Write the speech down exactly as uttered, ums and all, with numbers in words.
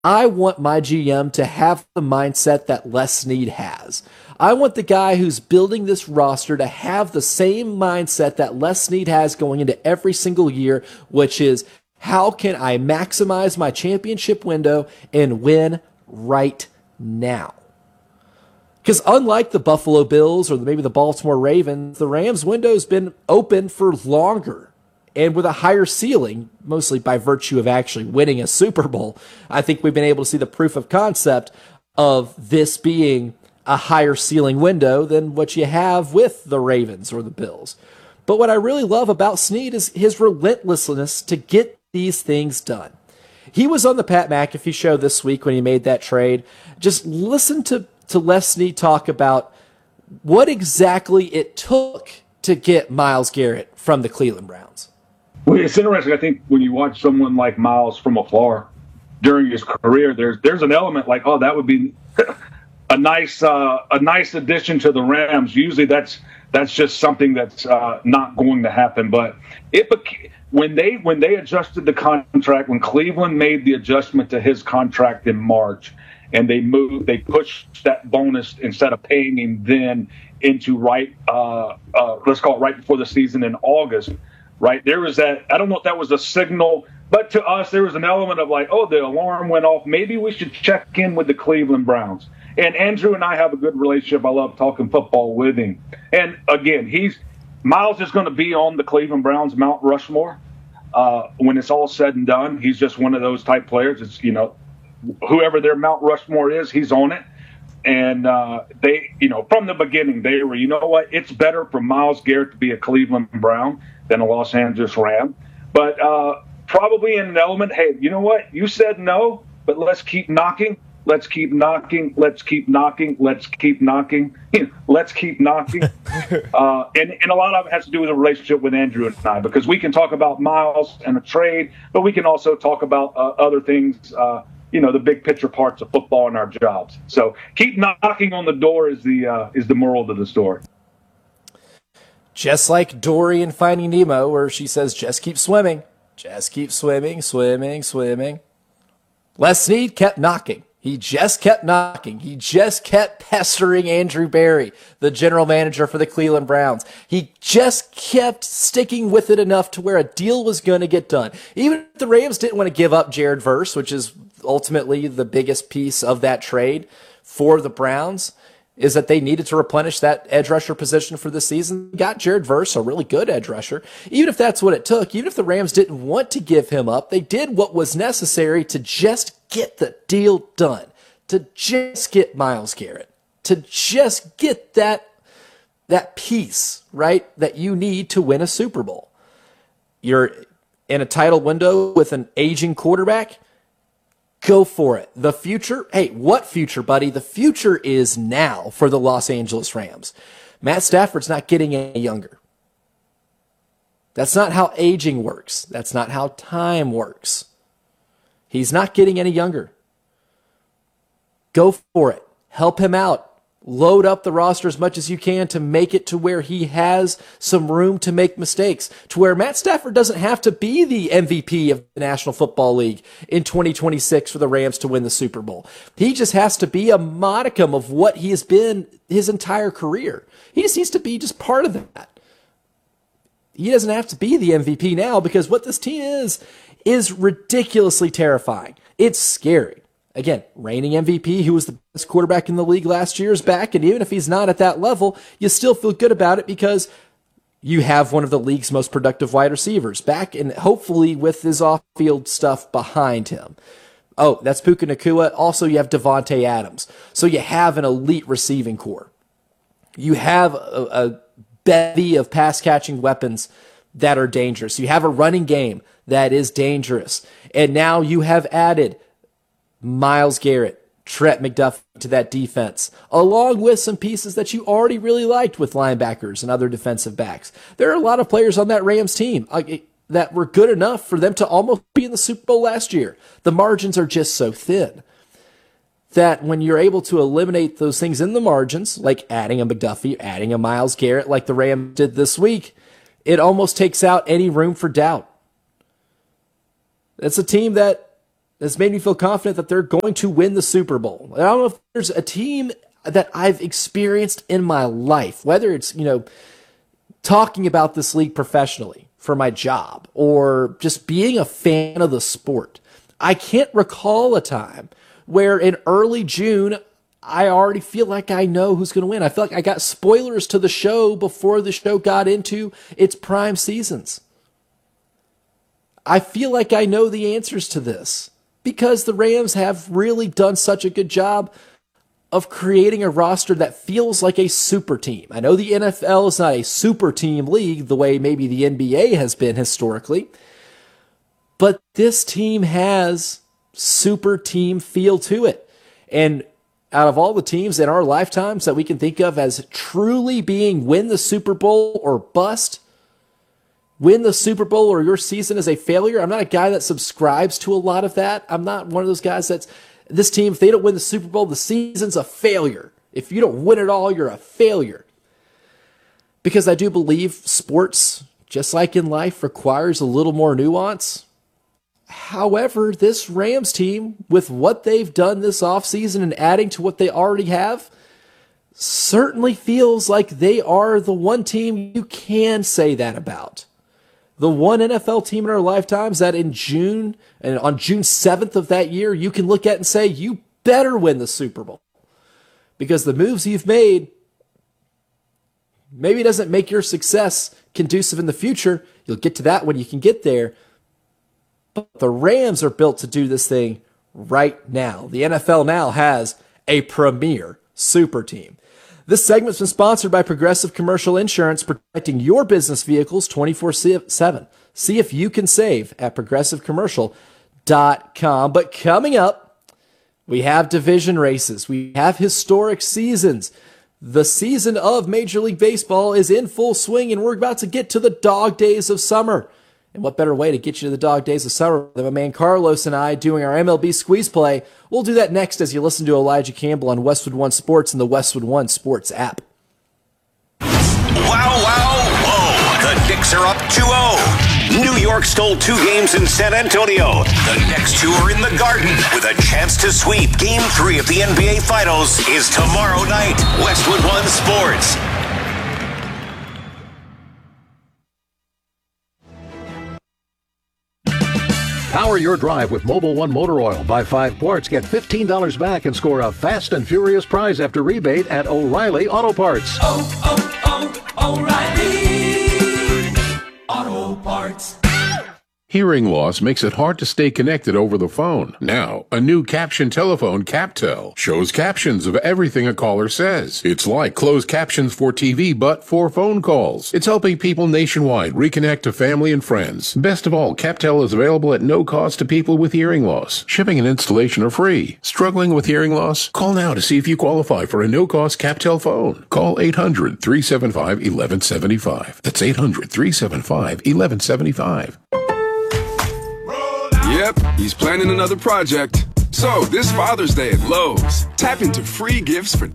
I want my G M to have the mindset that Les Snead has. I want the guy who's building this roster to have the same mindset that Les Snead has going into every single year, which is, how can I maximize my championship window and win right now? Because unlike the Buffalo Bills or maybe the Baltimore Ravens, the Rams window's been open for longer and with a higher ceiling, mostly by virtue of actually winning a Super Bowl. I think we've been able to see the proof of concept of this being a higher ceiling window than what you have with the Ravens or the Bills. But what I really love about Snead is his relentlessness to get these things done. He was on the Pat McAfee show this week when he made that trade. Just listen to, to Les Snead talk about what exactly it took to get Myles Garrett from the Cleveland Browns. Well, it's interesting. I think when you watch someone like Myles from afar during his career, there's there's an element like, oh, that would be a nice uh, a nice addition to the Rams. Usually, that's that's just something that's uh, not going to happen. But it when they when they adjusted the contract, when Cleveland made the adjustment to his contract in March, and they moved, they pushed that bonus instead of paying him then into right, uh, uh, let's call it right before the season in August. Right, there was that. I don't know if that was a signal, but to us, there was an element of like, oh, the alarm went off. Maybe we should check in with the Cleveland Browns. And Andrew and I have a good relationship. I love talking football with him. And again, he's Myles is going to be on the Cleveland Browns Mount Rushmore uh, when it's all said and done. He's just one of those type players. It's, you know, whoever their Mount Rushmore is, he's on it. And uh, they, you know, from the beginning, they were, you know what, it's better for Myles Garrett to be a Cleveland Brown than a Los Angeles Ram. But uh, probably in an element, hey, you know what, you said no, but let's keep knocking. Let's keep knocking. Let's keep knocking. Let's keep knocking. Let's keep knocking. uh, and, and a lot of it has to do with a relationship with Andrew and I, because we can talk about Myles and a trade, but we can also talk about uh, other things, uh, you know, the big picture parts of football and our jobs. So keep knocking on the door is the uh, is the moral to the story. Just like Dory in Finding Nemo, where she says, just keep swimming. Just keep swimming, swimming, swimming. Les Snead kept knocking. He just kept knocking. He just kept pestering Andrew Berry, the general manager for the Cleveland Browns. He just kept sticking with it enough to where a deal was going to get done. Even if the Rams didn't want to give up Jared Verse, which is ultimately the biggest piece of that trade for the Browns, is that they needed to replenish that edge rusher position for the season. Got Jared Verse, a really good edge rusher. Even if that's what it took, even if the Rams didn't want to give him up, they did what was necessary to just get the deal done, to just get Myles Garrett, to just get that, that piece, right, that you need to win a Super Bowl. You're in a title window with an aging quarterback. Go for it. The future, hey, what future, buddy? The future is now for the Los Angeles Rams. Matt Stafford's not getting any younger. That's not how aging works. That's not how time works. He's not getting any younger. Go for it. Help him out. Load up the roster as much as you can to make it to where he has some room to make mistakes, to where Matt Stafford doesn't have to be the M V P of the National Football League in twenty twenty-six for the Rams to win the Super Bowl. He just has to be a modicum of what he has been his entire career. He just needs to be just part of that. He doesn't have to be the M V P now, because what this team is, is ridiculously terrifying. It's scary. Again, reigning M V P, who was the best quarterback in the league last year, is back. And even if he's not at that level, you still feel good about it because you have one of the league's most productive wide receivers back, and hopefully with his off-field stuff behind him. Oh, that's Puka Nacua. Also, you have Devontae Adams. So you have an elite receiving core. You have a, a bevy of pass-catching weapons that are dangerous. You have a running game that is dangerous. And now you have added Myles Garrett, Trent McDuffie to that defense, along with some pieces that you already really liked with linebackers and other defensive backs. There are a lot of players on that Rams team that were good enough for them to almost be in the Super Bowl last year. The margins are just so thin that when you're able to eliminate those things in the margins, like adding a McDuffie, adding a Myles Garrett like the Rams did this week, it almost takes out any room for doubt. It's a team that has made me feel confident that they're going to win the Super Bowl. I don't know if there's a team that I've experienced in my life, whether it's, you know, talking about this league professionally for my job or just being a fan of the sport. I can't recall a time where in early June, I already feel like I know who's going to win. I feel like I got spoilers to the show before the show got into its prime seasons. I feel like I know the answers to this because the Rams have really done such a good job of creating a roster that feels like a super team. I know the N F L is not a super team league the way maybe the N B A has been historically, but this team has super team feel to it. And out of all the teams in our lifetimes that we can think of as truly being win the Super Bowl or bust, win the Super Bowl or your season is a failure, I'm not a guy that subscribes to a lot of that. I'm not one of those guys that's, this team, if they don't win the Super Bowl, the season's a failure. If you don't win it all, you're a failure. Because I do believe sports, just like in life, requires a little more nuance. However, this Rams team, with what they've done this offseason and adding to what they already have, certainly feels like they are the one team you can say that about. The one N F L team in our lifetimes that in June, and on June seventh of that year, you can look at and say, you better win the Super Bowl. Because the moves you've made, maybe it doesn't make your success conducive in the future. You'll get to that when you can get there. But the Rams are built to do this thing right now. The N F L now has a premier super team. This segment's been sponsored by Progressive Commercial Insurance, protecting your business vehicles twenty-four seven. See if you can save at progressive commercial dot com. But coming up, we have division races. We have historic seasons. The season of Major League Baseball is in full swing, and we're about to get to the dog days of summer. And what better way to get you to the dog days of summer than my man Carlos and I doing our M L B squeeze play? We'll do that next as you listen to Elijah Campbell on Westwood One Sports and the Westwood One Sports app. Wow, wow, whoa. The Knicks are up two oh. New York stole two games in San Antonio. The next two are in the Garden with a chance to sweep. Game three of the N B A Finals is tomorrow night. Westwood One Sports. Power your drive with Mobil one Motor Oil. Buy five quarts, get fifteen dollars back, and score a fast and furious prize after rebate at O'Reilly Auto Parts. Oh, oh, oh, O'Reilly Auto Parts. Hearing loss makes it hard to stay connected over the phone. Now, a new caption telephone, CapTel, shows captions of everything a caller says. It's like closed captions for T V, but for phone calls. It's helping people nationwide reconnect to family and friends. Best of all, CapTel is available at no cost to people with hearing loss. Shipping and installation are free. Struggling with hearing loss? Call now to see if you qualify for a no-cost CapTel phone. Call eight hundred, three seven five, one one seven five. That's eight hundred, three seven five, one one seven five. Yep, he's planning another project. So, this Father's Day at Lowe's, tap into free gifts for